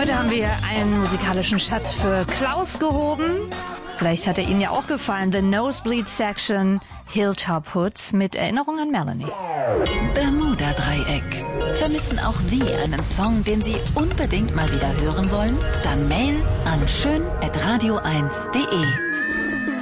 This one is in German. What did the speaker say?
Heute haben wir einen musikalischen Schatz für Klaus gehoben. Vielleicht hat er Ihnen ja auch gefallen. The Nosebleed Section, Hilltop Hoods mit Erinnerung an Melanie. Bermuda-Dreieck. Vermissen auch Sie einen Song, den Sie unbedingt mal wieder hören wollen? Dann Mail an schön@radio1.de.